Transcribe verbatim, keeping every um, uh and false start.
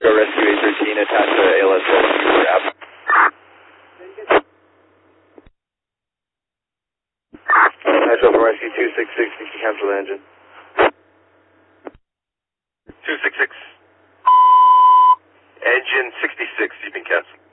Rescue eight thirteen attached to A L S rescue for app. Attached to rescue two six six, you can cancel the engine. two six six. Engine sixty-six, you can cancel.